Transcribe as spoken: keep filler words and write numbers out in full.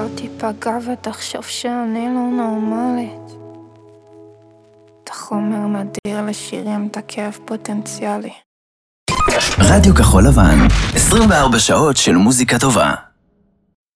שלא תיפגע ותחשוב שאני לא נורמלית. את החומר נדיר לשירים, את הכאב פוטנציאלי. רדיו כחול לבן, עשרים וארבע שעות של מוזיקה טובה.